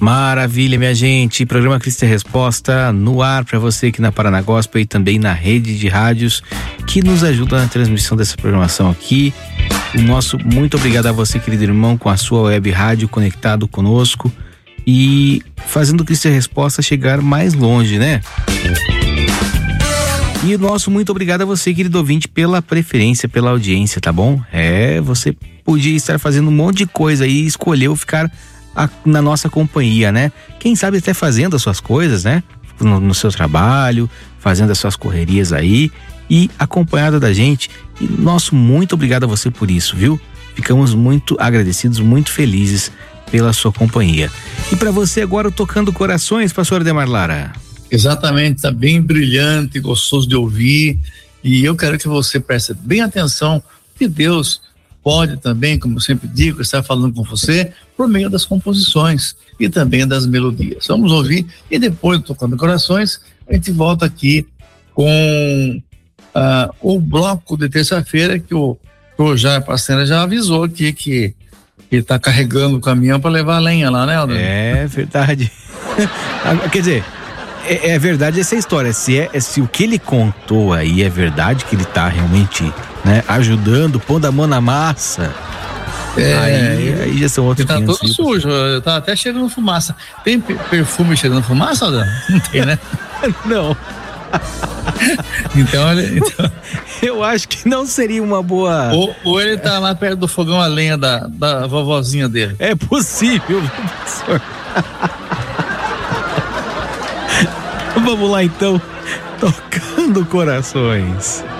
Maravilha, minha gente. Programa Cristo é Resposta no ar para você aqui na Paraná Gospel e também na rede de rádios que nos ajuda na transmissão dessa programação aqui. O nosso muito obrigado a você, querido irmão, com a sua web rádio conectado conosco e fazendo o Cristo é Resposta chegar mais longe, né? E o nosso muito obrigado a você, querido ouvinte, pela preferência, pela audiência, tá bom? Você podia estar fazendo um monte de coisa aí e escolheu ficar na nossa companhia, né? Quem sabe até fazendo as suas coisas, né? No seu trabalho, fazendo as suas correrias aí e acompanhada da gente. E nosso muito obrigado a você por isso, viu? Ficamos muito agradecidos, muito felizes pela sua companhia. E para você agora, Tocando Corações, pastor Ademar Lara. Exatamente, tá bem brilhante, gostoso de ouvir, e eu quero que você preste bem atenção, que Deus pode também, como eu sempre digo, estar falando com você por meio das composições e também das melodias. Vamos ouvir e depois do Tocando Corações a gente volta aqui com o bloco de terça-feira que o Pastora já avisou aqui que tá carregando o caminhão para levar a lenha lá, né, Aldo? É verdade. Quer dizer, é verdade essa história. Se o que ele contou aí é verdade, que ele tá realmente, né, ajudando, pondo a mão na massa, aí já são outros 500. Tá todo sujo, tá até cheirando fumaça. Tem perfume cheirando fumaça, Aldo? Não tem, né? Não. Então eu acho que não seria uma boa. Ou ele tá lá perto do fogão a lenha da vovozinha dele. É possível, professor. Vamos lá então, Tocando Corações.